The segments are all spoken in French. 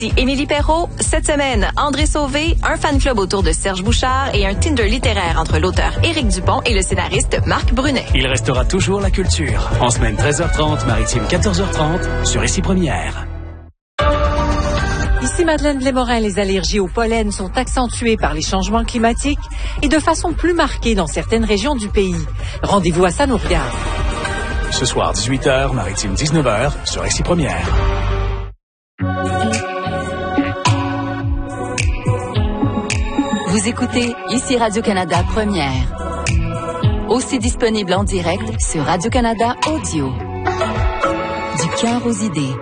Ici Émilie Perrault. Cette semaine, André Sauvé, un fan club autour de Serge Bouchard et un Tinder littéraire entre l'auteur Éric Dupont et le scénariste Marc Brunet. Il restera toujours la culture. En semaine 13h30, maritime 14h30, sur Ici Première. Ici Madeleine Blais-Morin, les allergies au pollen sont accentuées par les changements climatiques et de façon plus marquée dans certaines régions du pays. Rendez-vous à Ça nous regarde. Ce soir, 18h, maritime 19h, sur Ici Première. Vous écoutez Ici Radio-Canada Première. Aussi disponible en direct sur Radio-Canada Audio. Du cœur aux idées.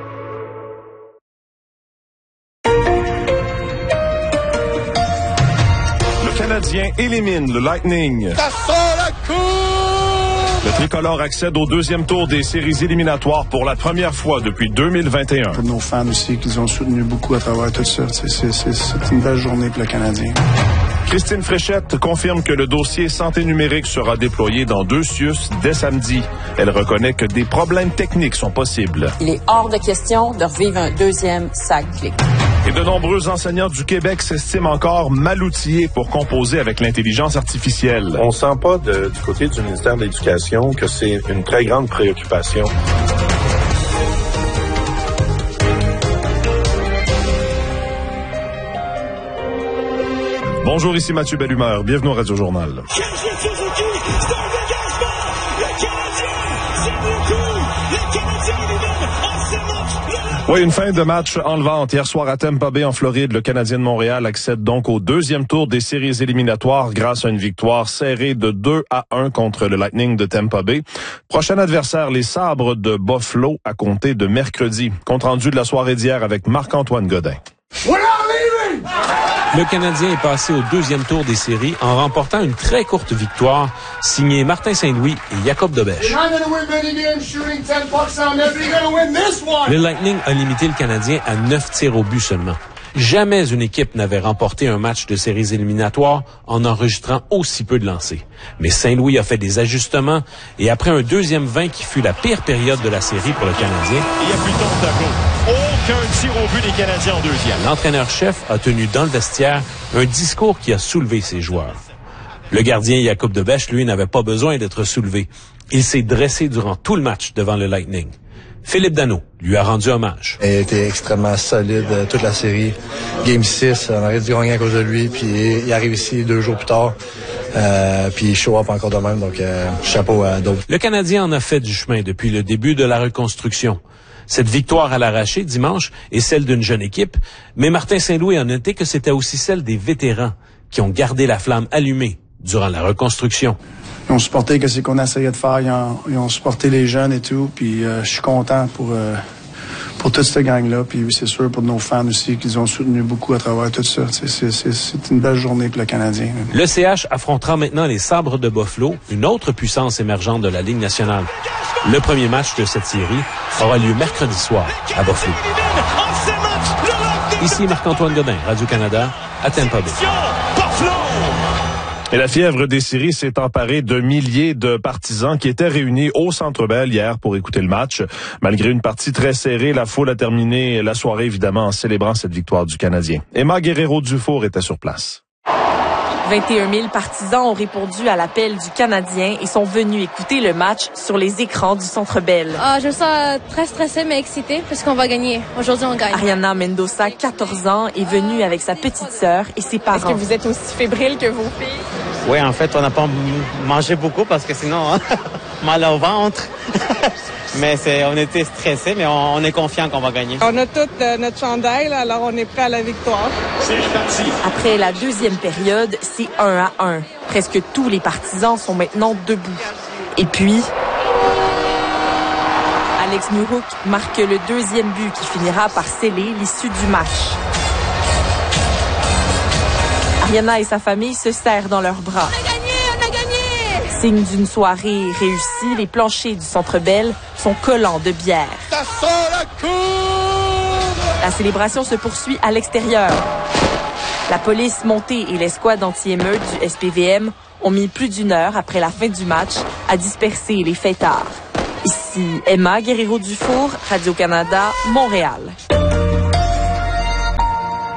Le Canadien élimine le Lightning. Ça sent la cour! Le tricolore accède au deuxième tour des séries éliminatoires pour la première fois depuis 2021. Pour nos fans aussi, qu'ils ont soutenu beaucoup à travers tout ça. C'est une belle journée pour le Canadien. Christine Fréchette confirme que le dossier santé numérique sera déployé dans 2 CIUS dès samedi. Elle reconnaît que des problèmes techniques sont possibles. Il est hors de question de revivre un deuxième SAG-Click. Et de nombreux enseignants du Québec s'estiment encore mal outillés pour composer avec l'intelligence artificielle. On sent pas du côté du ministère de l'Éducation que c'est une très grande préoccupation. Bonjour, ici Mathieu Bellumeur. Bienvenue au Radio Journal. Oui, une fin de match enlevante. Hier soir à Tampa Bay, en Floride, le Canadien de Montréal accède donc au deuxième tour des séries éliminatoires grâce à une victoire serrée de 2-1 contre le Lightning de Tampa Bay. Prochain adversaire, les Sabres de Buffalo, à compter de mercredi. Compte rendu de la soirée d'hier avec Marc-Antoine Godin. Le Canadien est passé au deuxième tour des séries en remportant une très courte victoire signée Martin Saint-Louis et Jacob Dobèche. Le Lightning a limité le Canadien à 9 tirs au but seulement. Jamais une équipe n'avait remporté un match de séries éliminatoires en enregistrant aussi peu de lancers. Mais Saint-Louis a fait des ajustements et après un deuxième 20 qui fut la pire période de la série pour le Canadien, il n'y a plus de temps de tableau. Aucun tir au but des Canadiens en deuxième. L'entraîneur-chef a tenu dans le vestiaire un discours qui a soulevé ses joueurs. Le gardien Jacob Dobèche, lui, n'avait pas besoin d'être soulevé. Il s'est dressé durant tout le match devant le Lightning. Philippe Danault lui a rendu hommage. Il était extrêmement solide toute la série. Game 6, on aurait dû gagner à cause de lui, puis il arrive ici 2 jours plus tard. Puis il show up encore de même, donc chapeau à d'autres. Le Canadien en a fait du chemin depuis le début de la reconstruction. Cette victoire à l'arraché dimanche est celle d'une jeune équipe, mais Martin Saint-Louis a noté que c'était aussi celle des vétérans qui ont gardé la flamme allumée durant la reconstruction. Ils ont supporté ce qu'on essayait de faire, ils ont supporté les jeunes et tout, puis je suis content pour toute cette gang-là, puis c'est sûr pour nos fans aussi qu'ils ont soutenu beaucoup à travers tout ça. C'est une belle journée pour le Canadien. Le CH affrontera maintenant les Sabres de Buffalo, une autre puissance émergente de la Ligue nationale. Le premier match de cette série aura lieu mercredi soir à Buffalo. Ici Marc-Antoine Godin, Radio-Canada, à Tampa Bay. Et la fièvre des séries s'est emparée de milliers de partisans qui étaient réunis au Centre Bell hier pour écouter le match. Malgré une partie très serrée, la foule a terminé la soirée évidemment en célébrant cette victoire du Canadien. Emma Guerrero-Dufour était sur place. 21 000 partisans ont répondu à l'appel du Canadien et sont venus écouter le match sur les écrans du Centre Bell. Je me sens très stressée mais excitée parce qu'on va gagner. Aujourd'hui, on gagne. Ariana Mendoza, 14 ans, est venue avec sa petite sœur et ses parents. Est-ce que vous êtes aussi fébrile que vos filles? Oui, en fait, on n'a pas mangé beaucoup parce que sinon, mal au ventre. Mais on était stressés, mais on est confiant qu'on va gagner. On a tout notre chandail, là, alors on est prêt à la victoire. C'est parti. Après la deuxième période, c'est 1-1. Presque tous les partisans sont maintenant debout. Et puis, Alex Newhook marque le deuxième but qui finira par sceller l'issue du match. Ariana et sa famille se serrent dans leurs bras. On a gagné! Signe d'une soirée réussie, les planchers du Centre Bell sont collants de bière. Ça sent la cour! La célébration se poursuit à l'extérieur. La police montée et l'escouade anti-émeute du SPVM ont mis plus d'1 heure après la fin du match à disperser les fêtards. Ici Emma Guerrero-Dufour, Radio-Canada, Montréal.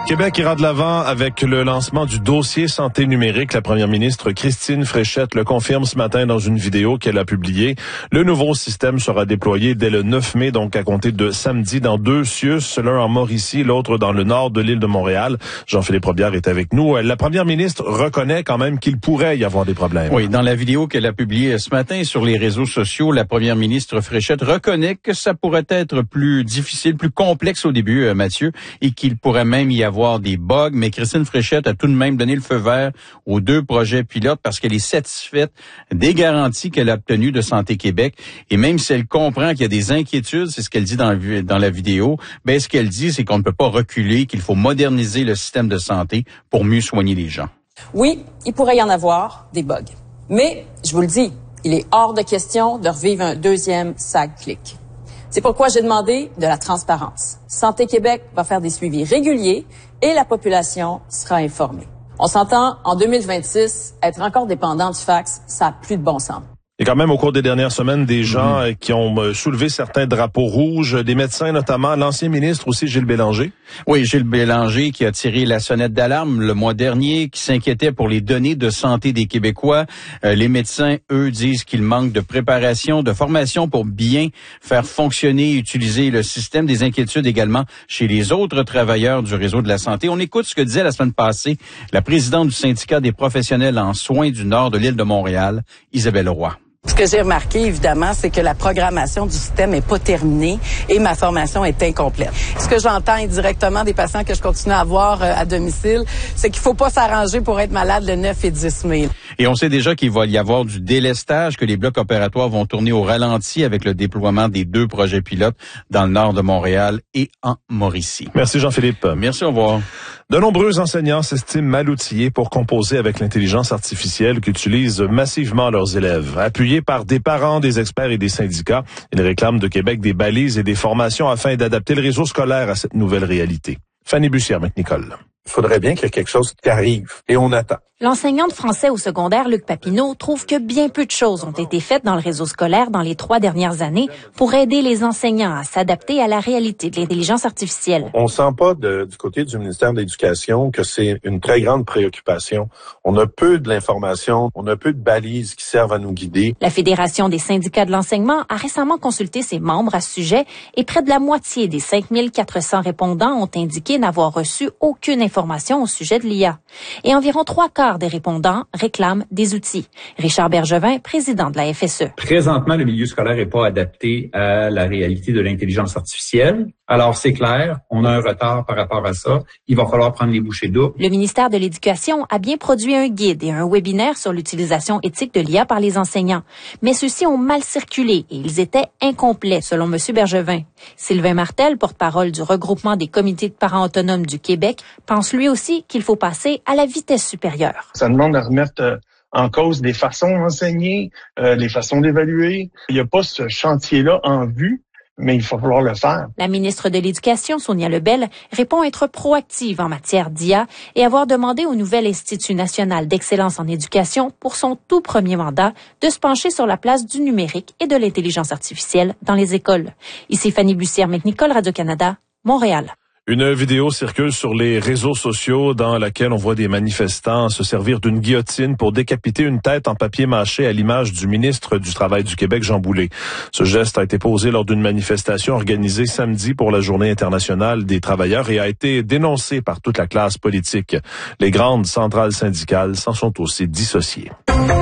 Québec ira de l'avant avec le lancement du dossier santé numérique. La première ministre Christine Fréchette le confirme ce matin dans une vidéo qu'elle a publiée. Le nouveau système sera déployé dès le 9 mai, donc à compter de samedi, dans 2 CIUS, l'un en Mauricie, l'autre dans le nord de l'île de Montréal. Jean-Philippe Robillard est avec nous. La première ministre reconnaît quand même qu'il pourrait y avoir des problèmes. Oui, dans la vidéo qu'elle a publiée ce matin sur les réseaux sociaux, la première ministre Fréchette reconnaît que ça pourrait être plus difficile, plus complexe au début, Mathieu, et qu'il pourrait même y avoir des bugs, mais Christine Fréchette a tout de même donné le feu vert aux 2 projets pilotes parce qu'elle est satisfaite des garanties qu'elle a obtenues de Santé Québec. Et même si elle comprend qu'il y a des inquiétudes, c'est ce qu'elle dit dans la vidéo, ben ce qu'elle dit, c'est qu'on ne peut pas reculer, qu'il faut moderniser le système de santé pour mieux soigner les gens. Oui, il pourrait y en avoir des bugs. Mais, je vous le dis, il est hors de question de revivre un deuxième SAG-Click. C'est pourquoi j'ai demandé de la transparence. Santé Québec va faire des suivis réguliers et la population sera informée. On s'entend, en 2026, être encore dépendant du fax, ça n'a plus de bon sens. Il y a quand même au cours des dernières semaines des gens qui ont soulevé certains drapeaux rouges, des médecins notamment, l'ancien ministre aussi Gilles Bélanger. Oui, Gilles Bélanger qui a tiré la sonnette d'alarme le mois dernier, qui s'inquiétait pour les données de santé des Québécois. Les médecins, eux, disent qu'il manque de préparation, de formation pour bien faire fonctionner et utiliser le système. Des inquiétudes également chez les autres travailleurs du réseau de la santé. On écoute ce que disait la semaine passée la présidente du syndicat des professionnels en soins du nord de l'île de Montréal, Isabelle Roy. Ce que j'ai remarqué, évidemment, c'est que la programmation du système n'est pas terminée et ma formation est incomplète. Ce que j'entends indirectement des patients que je continue à voir à domicile, c'est qu'il faut pas s'arranger pour être malade le 9 et 10 mai. Et on sait déjà qu'il va y avoir du délestage, que les blocs opératoires vont tourner au ralenti avec le déploiement des 2 projets pilotes dans le nord de Montréal et en Mauricie. Merci Jean-Philippe. Merci, au revoir. De nombreux enseignants s'estiment mal outillés pour composer avec l'intelligence artificielle qu'utilisent massivement leurs élèves. Appuyés par des parents, des experts et des syndicats, ils réclament de Québec des balises et des formations afin d'adapter le réseau scolaire à cette nouvelle réalité. Fanny Bussière-McNicol. Il faudrait bien qu'il y ait quelque chose qui arrive et on attend. L'enseignant de français au secondaire, Luc Papineau, trouve que bien peu de choses ont été faites dans le réseau scolaire dans les 3 dernières années pour aider les enseignants à s'adapter à la réalité de l'intelligence artificielle. On sent pas du côté du ministère de l'Éducation que c'est une très grande préoccupation. On a peu de l'information, on a peu de balises qui servent à nous guider. La Fédération des syndicats de l'enseignement a récemment consulté ses membres à ce sujet et près de la moitié des 5400 répondants ont indiqué n'avoir reçu aucune information au sujet de l'IA. Et environ 3/4 des répondants réclament des outils. Richard Bergevin, président de la FSE. Présentement, le milieu scolaire n'est pas adapté à la réalité de l'intelligence artificielle. Alors, c'est clair, on a un retard par rapport à ça. Il va falloir prendre les bouchées doubles. Le ministère de l'Éducation a bien produit un guide et un webinaire sur l'utilisation éthique de l'IA par les enseignants. Mais ceux-ci ont mal circulé et ils étaient incomplets, selon M. Bergevin. Sylvain Martel, porte-parole du regroupement des comités de parents autonomes du Québec, pense lui aussi qu'il faut passer à la vitesse supérieure. Ça demande de remettre en cause des façons d'enseigner, les façons d'évaluer. Il n'y a pas ce chantier-là en vue, mais il va falloir le faire. La ministre de l'Éducation, Sonia Lebel, répond être proactive en matière d'IA et avoir demandé au nouvel Institut national d'excellence en éducation, pour son tout premier mandat, de se pencher sur la place du numérique et de l'intelligence artificielle dans les écoles. Ici Fanny Bussière-McNicol, Radio-Canada, Montréal. Une vidéo circule sur les réseaux sociaux dans laquelle on voit des manifestants se servir d'une guillotine pour décapiter une tête en papier mâché à l'image du ministre du Travail du Québec, Jean Boulet. Ce geste a été posé lors d'une manifestation organisée samedi pour la Journée internationale des travailleurs et a été dénoncé par toute la classe politique. Les grandes centrales syndicales s'en sont aussi dissociées.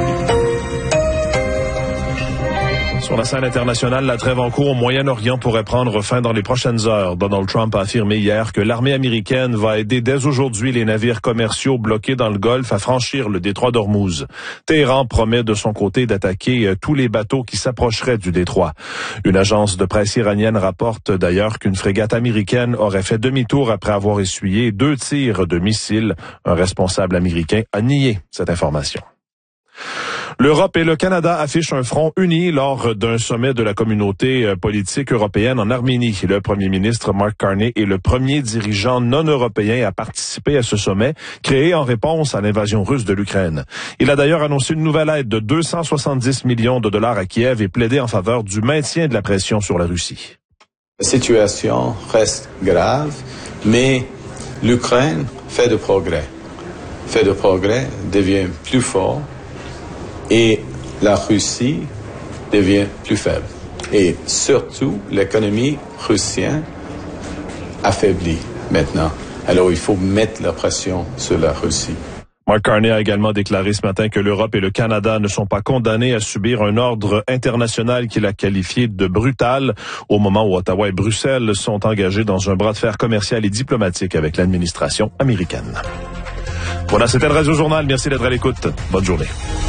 Sur la scène internationale, la trêve en cours au Moyen-Orient pourrait prendre fin dans les prochaines heures. Donald Trump a affirmé hier que l'armée américaine va aider dès aujourd'hui les navires commerciaux bloqués dans le Golfe à franchir le détroit d'Ormuz. Téhéran promet de son côté d'attaquer tous les bateaux qui s'approcheraient du détroit. Une agence de presse iranienne rapporte d'ailleurs qu'une frégate américaine aurait fait demi-tour après avoir essuyé 2 tirs de missiles. Un responsable américain a nié cette information. L'Europe et le Canada affichent un front uni lors d'un sommet de la communauté politique européenne en Arménie. Le premier ministre Mark Carney est le premier dirigeant non européen à participer à ce sommet, créé en réponse à l'invasion russe de l'Ukraine. Il a d'ailleurs annoncé une nouvelle aide de 270 millions de dollars à Kiev et plaidé en faveur du maintien de la pression sur la Russie. La situation reste grave, mais L'Ukraine fait de progrès, devient plus fort et la Russie devient plus faible. Et surtout, l'économie russienne affaiblit maintenant. Alors, il faut mettre la pression sur la Russie. Mark Carney a également déclaré ce matin que l'Europe et le Canada ne sont pas condamnés à subir un ordre international qu'il a qualifié de brutal au moment où Ottawa et Bruxelles sont engagés dans un bras de fer commercial et diplomatique avec l'administration américaine. Voilà, c'était le Radio Journal. Merci d'être à l'écoute. Bonne journée.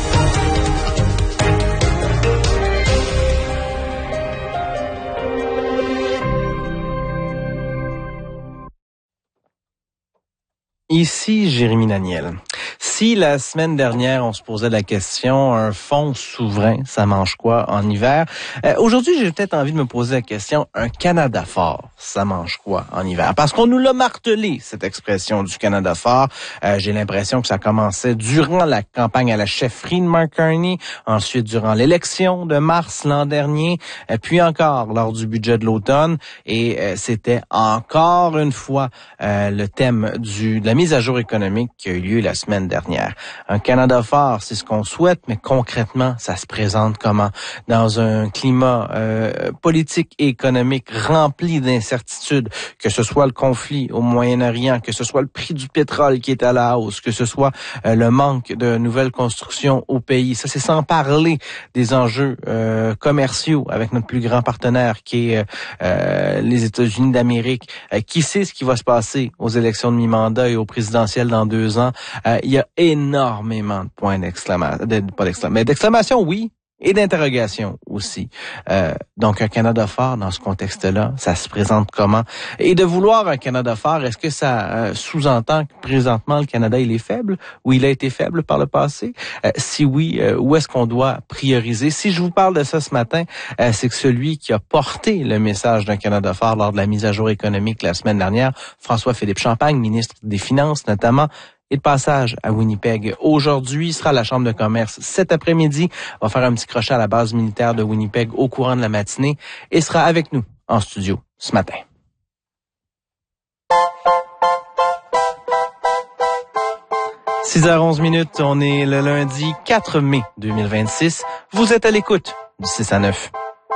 Ici Jérémy Daniel. Si la semaine dernière, on se posait la question, un fonds souverain, ça mange quoi en hiver? Aujourd'hui, j'ai peut-être envie de me poser la question, un Canada fort, ça mange quoi en hiver? Parce qu'on nous l'a martelé, cette expression du Canada fort. J'ai l'impression que ça commençait durant la campagne à la chefferie de Mark Carney, ensuite durant l'élection de mars l'an dernier, puis encore lors du budget de l'automne. Et c'était encore une fois le thème de la mise à jour économique qui a eu lieu la semaine dernière. Un Canada fort, c'est ce qu'on souhaite, mais concrètement, ça se présente comment? Dans un climat politique et économique rempli d'incertitudes, que ce soit le conflit au Moyen-Orient, que ce soit le prix du pétrole qui est à la hausse, que ce soit le manque de nouvelles constructions au pays. Ça, c'est sans parler des enjeux commerciaux avec notre plus grand partenaire qui est les États-Unis d'Amérique. Qui sait ce qui va se passer aux élections de mi-mandat et aux présidentielles dans 2 ans? Il y a énormément de points d'exclamation, oui, et d'interrogation aussi. Donc, un Canada fort dans ce contexte-là, ça se présente comment? Et de vouloir un Canada fort, est-ce que ça sous-entend que présentement, le Canada, il est faible ou il a été faible par le passé? Si oui, où est-ce qu'on doit prioriser? Si je vous parle de ça ce matin, c'est que celui qui a porté le message d'un Canada fort lors de la mise à jour économique la semaine dernière, François-Philippe Champagne, ministre des Finances notamment, et de passage à Winnipeg. Aujourd'hui, il sera à la Chambre de commerce cet après-midi. On va faire un petit crochet à la base militaire de Winnipeg au courant de la matinée et sera avec nous en studio ce matin. « 6h11, on est le lundi 4 mai 2026. Vous êtes à l'écoute du 6 à 9.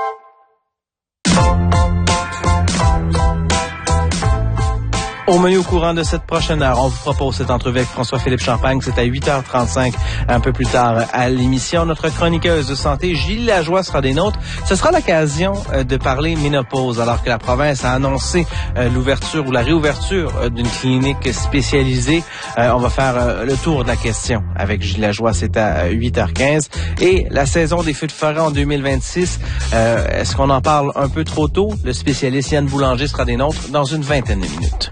Au menu au courant de cette prochaine heure, on vous propose cette entrevue avec François-Philippe Champagne. C'est à 8h35, un peu plus tard à l'émission. Notre chroniqueuse de santé, Gilles Lajoie, sera des nôtres. Ce sera l'occasion de parler ménopause, alors que la province a annoncé l'ouverture ou la réouverture d'une clinique spécialisée. On va faire le tour de la question avec Gilles Lajoie. C'est à 8h15. Et la saison des feux de forêt en 2026, est-ce qu'on en parle un peu trop tôt? Le spécialiste Yann Boulanger sera des nôtres dans une vingtaine de minutes.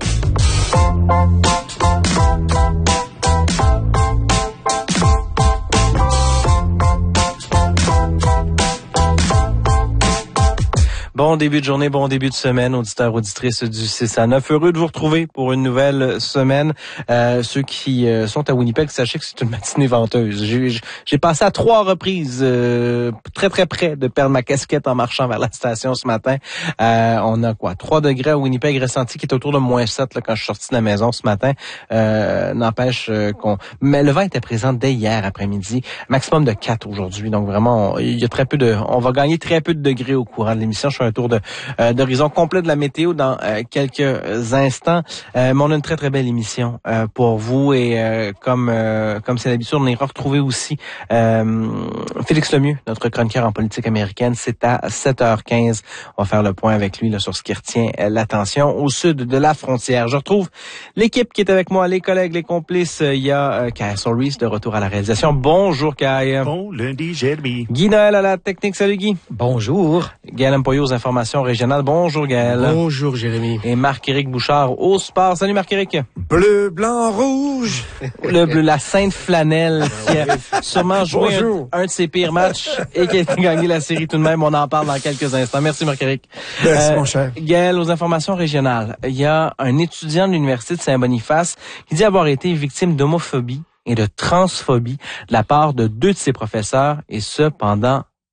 Bon début de journée, bon début de semaine, auditeurs, auditrices du 6 à 9. Heureux de vous retrouver pour une nouvelle semaine. Ceux qui sont à Winnipeg, sachez que c'est une matinée venteuse. J'ai passé à 3 reprises très très près de perdre ma casquette en marchant vers la station ce matin. On a 3 degrés à Winnipeg ressenti qui est autour de -7 là, quand je suis sorti de la maison ce matin. N'empêche mais le vent était présent dès hier après-midi. Maximum de 4 aujourd'hui. Donc vraiment, il y a très peu on va gagner très peu de degrés au courant de l'émission. Je fais un tour d'horizon complet de la météo dans quelques instants. Mais on a une très très belle émission pour vous et comme c'est l'habitude, on ira retrouver aussi Félix Lemieux, notre chroniqueur en politique américaine. C'est à 7h15. On va faire le point avec lui là, sur ce qui retient l'attention au sud de la frontière. Je retrouve l'équipe qui est avec moi, les collègues, les complices. Il y a Kyle Reese de retour à la réalisation. Bonjour Kyle. Bon lundi, Jérémy. Guy Noël à la technique. Salut Guy. Bonjour. Gaël Empoyo aux informations régionales. Bonjour Gaël. Bonjour Jérémy. Et Marc-Éric Bouchard au sport. Salut Marc-Éric. Bleu, blanc, rouge. Le bleu, la sainte flanelle qui a sûrement joué un de ses pires matchs et qui a gagné la série tout de même. On en parle dans quelques instants. Merci Marc-Éric. Merci mon cher. Gaël, aux informations régionales. Il y a un étudiant de l'Université de Saint-Boniface qui dit avoir été victime d'homophobie et de transphobie de la part de 2 de ses professeurs et ce pendant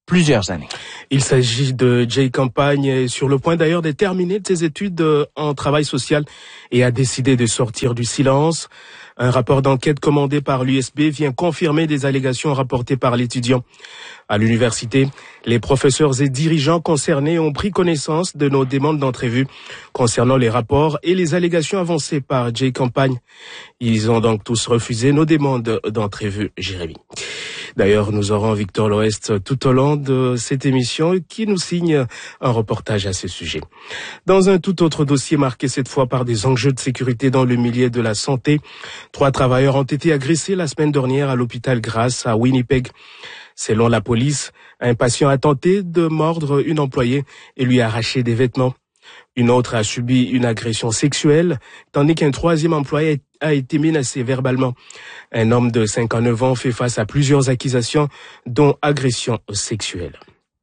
plusieurs années. Il s'agit de Jay Campagne, sur le point d'ailleurs de terminer ses études en travail social et a décidé de sortir du silence. Un rapport d'enquête commandé par l'USB vient confirmer des allégations rapportées par l'étudiant. À l'université, les professeurs et dirigeants concernés ont pris connaissance de nos demandes d'entrevue concernant les rapports et les allégations avancées par Jay Campagne. Ils ont donc tous refusé nos demandes d'entrevue, Jérémy. D'ailleurs, nous aurons Victor L'Ouest tout au long de cette émission qui nous signe un reportage à ce sujet. Dans un tout autre dossier marqué cette fois par des enjeux de sécurité dans le milieu de la santé, 3 travailleurs ont été agressés la semaine dernière à l'hôpital Grace à Winnipeg. Selon la police, un patient a tenté de mordre une employée et lui arracher des vêtements. Une autre a subi une agression sexuelle, tandis qu'un 3e employé a été menacé verbalement. Un homme de 59 ans fait face à plusieurs accusations, dont agression sexuelle.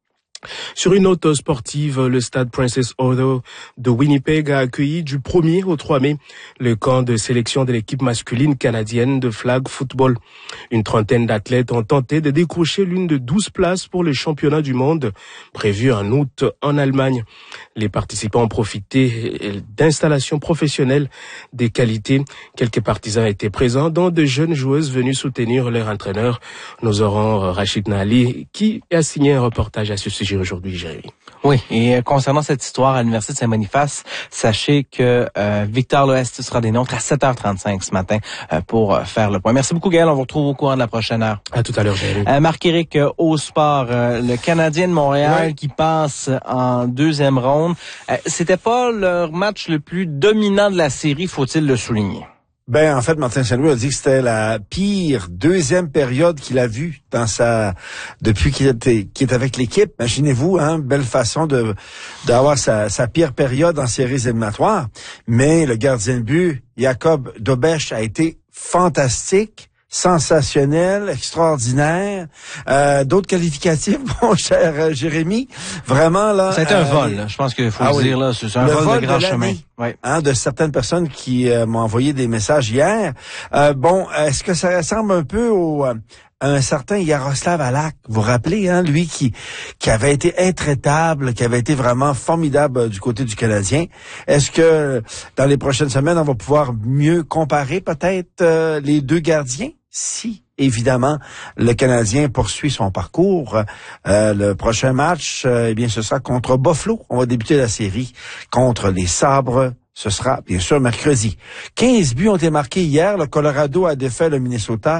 Sur une note sportive, le stade Princess Auto de Winnipeg a accueilli du 1er au 3 mai le camp de sélection de l'équipe masculine canadienne de flag football. Une trentaine d'athlètes ont tenté de décrocher l'une de 12 places pour le championnat du monde prévu en août en Allemagne. Les participants ont profité d'installations professionnelles de qualité. Quelques partisans étaient présents, dont de jeunes joueuses venues soutenir leur entraîneur. Nous aurons Rachid Nali qui a signé un reportage à ce sujet aujourd'hui, Jérémy. Oui, et concernant cette histoire à l'Université de Saint-Boniface, sachez que Victor L'Ouest sera des nôtres à 7h35 ce matin pour faire le point. Merci beaucoup, Gaël. On vous retrouve au courant de la prochaine heure. À tout à l'heure, Jérémy. Marc-Éric, au sport, le Canadien de Montréal qui passe en 2e ronde. C'était pas leur match le plus dominant de la série, faut-il le souligner? En fait, Martin Saint-Louis a dit que c'était la pire 2e période qu'il a vue depuis qu'il est avec l'équipe. Imaginez-vous, belle façon d'avoir sa pire période en séries éliminatoires. Mais le gardien de but, Jacob Dobeš, a été fantastique. Sensationnel, extraordinaire. D'autres qualificatifs, mon cher Jérémy. Vraiment, là... C'est un vol, là. Je pense qu'il faut le dire, là. C'est un vol de grand chemin. Oui. De certaines personnes qui m'ont envoyé des messages hier. Est-ce que ça ressemble un peu à un certain Yaroslav Halak? Vous vous rappelez, lui qui avait été intraitable, qui avait été vraiment formidable du côté du Canadien. Est-ce que dans les prochaines semaines, on va pouvoir mieux comparer peut-être les deux gardiens? Si, évidemment, le Canadien poursuit son parcours. Le prochain match, ce sera contre Buffalo. On va débuter la série contre les Sabres. Ce sera, bien sûr, mercredi. 15 buts ont été marqués hier. Le Colorado a défait le Minnesota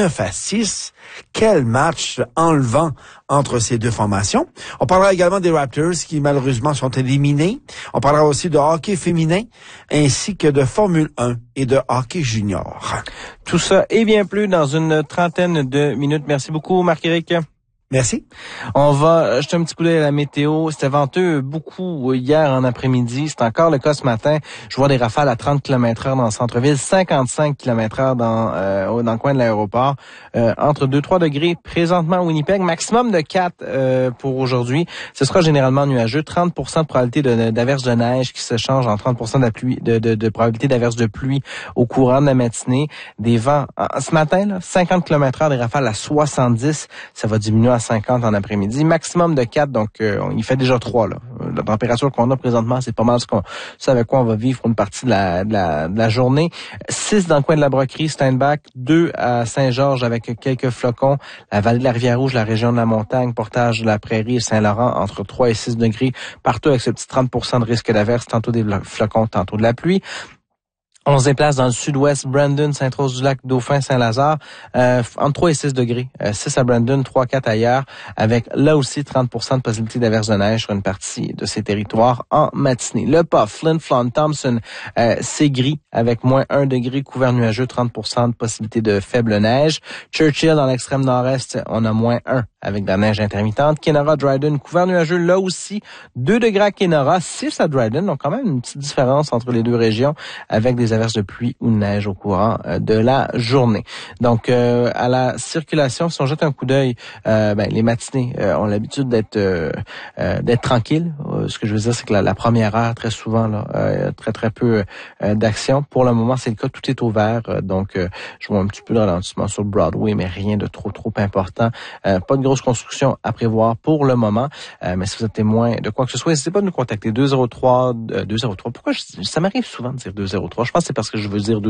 9-6. Quel match enlevant entre ces deux formations. On parlera également des Raptors qui, malheureusement, sont éliminés. On parlera aussi de hockey féminin ainsi que de Formule 1 et de hockey junior. Tout ça et bien plus dans une trentaine de minutes. Merci beaucoup, Marc-Éric. Merci. On va jeter un petit coup d'œil à la météo. C'était venteux beaucoup hier en après-midi. C'est encore le cas ce matin. Je vois des rafales à 30 km/h dans le centre-ville, 55 km/h dans le coin de l'aéroport. Entre 2-3 degrés présentement à Winnipeg. Maximum de 4 pour aujourd'hui. Ce sera généralement nuageux. 30% de probabilité d'averse de neige qui se change en 30% de probabilité d'averse de pluie au courant de la matinée. Des vents, ce matin, là, 50 km/h, des rafales à 70. Ça va diminuer à 50 en après-midi, maximum de 4, donc il fait déjà 3 là. La température qu'on a présentement, c'est pas mal ce avec quoi on va vivre pour une partie de la journée. 6 dans le coin de la Broquerie, Steinbach, 2 à Saint-Georges avec quelques flocons, la vallée de la Rivière-Rouge, la région de la Montagne, Portage de la Prairie et Saint-Laurent, entre 3 et 6 degrés, partout avec ce petit 30% de risque d'averse, tantôt des flocons, tantôt de la pluie. On se déplace dans le sud-ouest, Brandon, Sainte-Rose-du-Lac, Dauphin, Saint-Lazare, entre 3 et 6 degrés. 6 à Brandon, 3-4 ailleurs, avec là aussi 30% de possibilité d'averse de neige sur une partie de ces territoires en matinée. Le Puff, Flin Flon, Thompson, c'est gris, avec moins 1 degré, couvert nuageux, 30% de possibilité de faible neige. Churchill, dans l'extrême nord-est, on a moins 1 avec de la neige intermittente. Kenora, Dryden, couvert nuageux, là aussi, 2 degrés à Kenora, 6 à Dryden, donc quand même une petite différence entre les deux régions, avec des averses de pluie ou de neige au courant de la journée. Donc, à la circulation, si on jette un coup d'œil, les matinées ont l'habitude d'être tranquilles. Ce que je veux dire, c'est que la première heure, très souvent, là, très peu d'action. Pour le moment, c'est le cas, tout est ouvert. Donc, je vois un petit peu de ralentissement sur Broadway, mais rien de trop important. Pas de grosses constructions à prévoir pour le moment. Mais si vous êtes témoin de quoi que ce soit, n'hésitez pas à nous contacter. 203. Pourquoi ça m'arrive souvent de dire 203? Je pense que c'est parce que je veux dire